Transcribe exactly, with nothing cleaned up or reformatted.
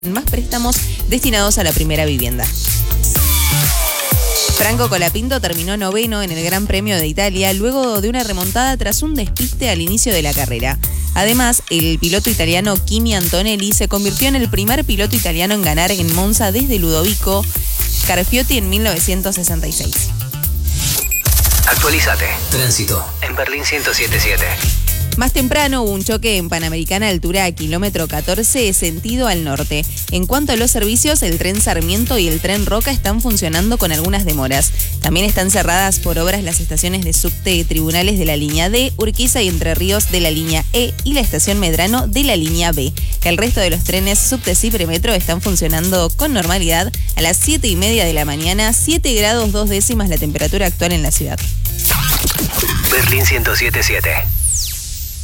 más préstamos destinados a la primera vivienda. Franco Colapinto terminó noveno en el Gran Premio de Italia luego de una remontada tras un despiste al inicio de la carrera. Además, el piloto italiano Kimi Antonelli se convirtió en el primer piloto italiano en ganar en Monza desde Ludovico Scarfiotti en mil novecientos sesenta y seis. Actualizate. Tránsito en Berlín ciento siete punto siete. Más temprano hubo un choque en Panamericana altura kilómetro catorce, sentido al norte. En cuanto a los servicios, el tren Sarmiento y el tren Roca están funcionando con algunas demoras. También están cerradas por obras las estaciones de subte Tribunales de la línea D, Urquiza y Entre Ríos de la línea E y la estación Medrano de la línea B. El resto de los trenes subte y premetro están funcionando con normalidad a las siete y media de la mañana, siete grados dos décimas la temperatura actual en la ciudad. Berlín ciento siete punto siete.